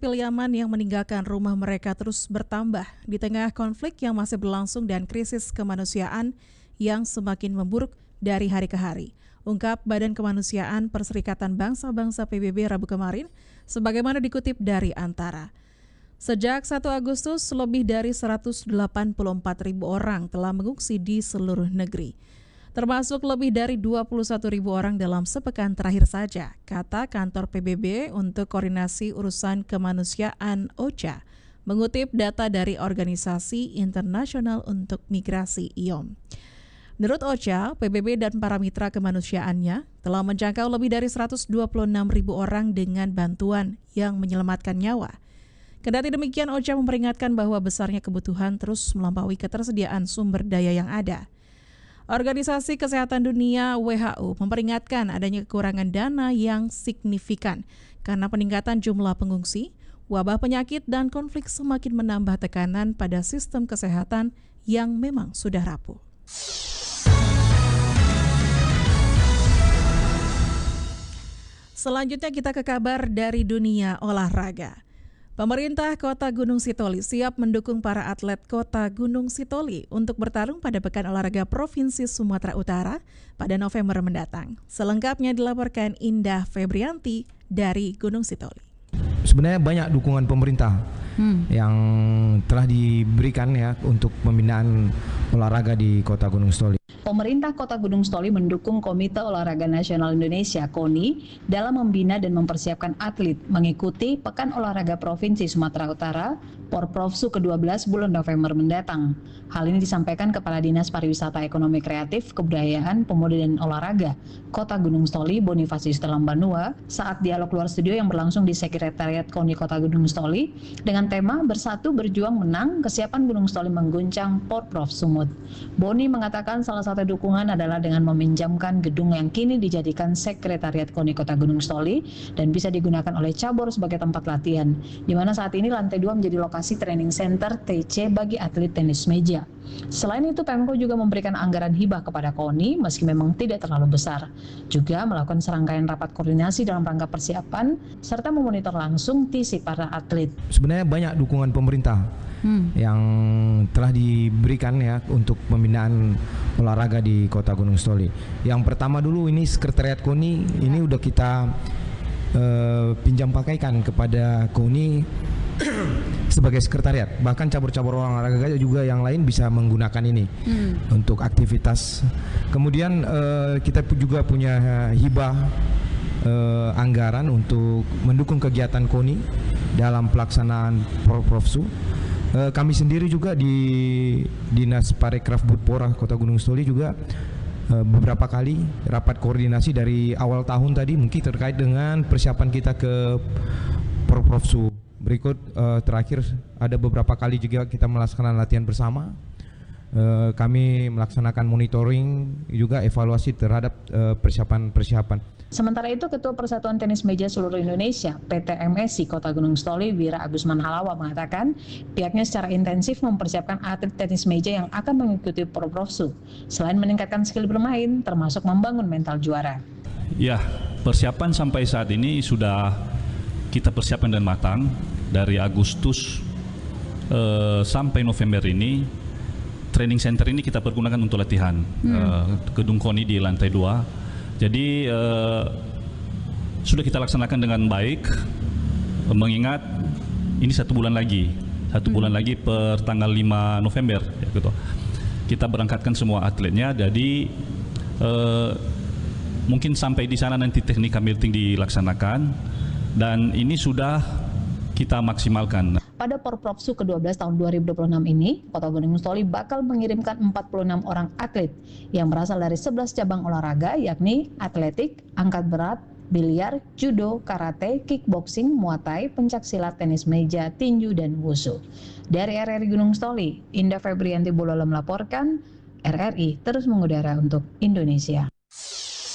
sipil Yaman yang meninggalkan rumah mereka terus bertambah di tengah konflik yang masih berlangsung dan krisis kemanusiaan yang semakin memburuk dari hari ke hari. Ungkap Badan Kemanusiaan Perserikatan Bangsa-Bangsa PBB Rabu kemarin, sebagaimana dikutip dari Antara. Sejak 1 Agustus, lebih dari 184.000 orang telah mengungsi di seluruh negeri, termasuk lebih dari 21.000 orang dalam sepekan terakhir saja, kata kantor PBB untuk koordinasi urusan kemanusiaan OCHA, mengutip data dari Organisasi Internasional untuk Migrasi IOM. Menurut OCHA, PBB dan para mitra kemanusiaannya telah menjangkau lebih dari 126.000 orang dengan bantuan yang menyelamatkan nyawa. Kendati demikian, OCHA memperingatkan bahwa besarnya kebutuhan terus melampaui ketersediaan sumber daya yang ada. Organisasi Kesehatan Dunia WHO memperingatkan adanya kekurangan dana yang signifikan karena peningkatan jumlah pengungsi, wabah penyakit dan konflik semakin menambah tekanan pada sistem kesehatan yang memang sudah rapuh. Selanjutnya kita ke kabar dari dunia olahraga. Pemerintah Kota Gunung Sitoli siap mendukung para atlet Kota Gunung Sitoli untuk bertarung pada Pekan Olahraga Provinsi Sumatera Utara pada November mendatang. Selengkapnya dilaporkan Indah Febrianti dari Gunung Sitoli. Sebenarnya banyak dukungan pemerintah yang telah diberikan ya untuk pembinaan olahraga di Kota Gunung Sitoli. Pemerintah Kota Gunung Sitoli mendukung Komite Olahraga Nasional Indonesia (KONI) dalam membina dan mempersiapkan atlet mengikuti Pekan Olahraga Provinsi Sumatera Utara Porprofsu ke-12 bulan November mendatang. Hal ini disampaikan Kepala Dinas Pariwisata Ekonomi Kreatif, Kebudayaan, Pemuda dan Olahraga Kota Gunung Sitoli Bonifasius Telambanua saat dialog luar studio yang berlangsung di Sekretariat KONI Kota Gunung Sitoli dengan tema Bersatu Berjuang Menang, Kesiapan Gunung Sitoli Mengguncang Porprov Sumut. Boni mengatakan salah satu dukungan adalah dengan meminjamkan gedung yang kini dijadikan Sekretariat KONI Kota Gunung Sitoli dan bisa digunakan oleh cabur sebagai tempat latihan, di mana saat ini lantai 2 menjadi lokasi training center TC bagi atlet tenis meja. Selain itu, Pemko juga memberikan anggaran hibah kepada KONI meski memang tidak terlalu besar. Juga melakukan serangkaian rapat koordinasi dalam rangka persiapan serta memonitor langsung fisik para atlet. Sebenarnya banyak dukungan pemerintah yang telah diberikan ya untuk pembinaan olahraga di Kota Gunung Sitoli. Yang pertama dulu ini Sekretariat KONI ini udah kita pinjam pakaikan kepada KONI sebagai sekretariat. Bahkan cabur-cabur olahraga juga yang lain bisa menggunakan ini untuk aktivitas. Kemudian kita juga punya hibah anggaran untuk mendukung kegiatan KONI dalam pelaksanaan Porprofsu. Kami sendiri juga di Dinas Parekraf Budpora Kota Gunung Sitoli juga beberapa kali rapat koordinasi dari awal tahun tadi mungkin terkait dengan persiapan kita ke Porprofsu. Berikut terakhir ada beberapa kali juga kita melaksanakan latihan bersama. Kami melaksanakan monitoring juga evaluasi terhadap persiapan. Sementara itu, Ketua Persatuan Tenis Meja Seluruh Indonesia PT MSI Kota Gunung Sitoli Wira Agusman Halawa mengatakan pihaknya secara intensif mempersiapkan atlet tenis meja yang akan mengikuti Porprofsu selain meningkatkan skill bermain termasuk membangun mental juara. Ya, persiapan sampai saat ini sudah kita persiapkan dengan matang. Dari Agustus sampai November ini training center ini kita pergunakan untuk latihan gedung KONI di lantai 2. Jadi sudah kita laksanakan dengan baik, mengingat ini 1 bulan lagi, 1 bulan lagi per tanggal 5 November ya, gitu. Kita berangkatkan semua atletnya, jadi mungkin sampai di sana nanti teknik meeting dilaksanakan dan ini sudah kita maksimalkan. Pada Porprofsu ke-12 tahun 2026 ini, Kota Gunung Sitoli bakal mengirimkan 46 orang atlet yang berasal dari 11 cabang olahraga yakni atletik, angkat berat, biliar, judo, karate, kickboxing, muay thai, pencaksilat, tenis meja, tinju, dan wushu. Dari RRI Gunung Sitoli, Indah Febrianti Bulolo melaporkan, RRI terus mengudara untuk Indonesia.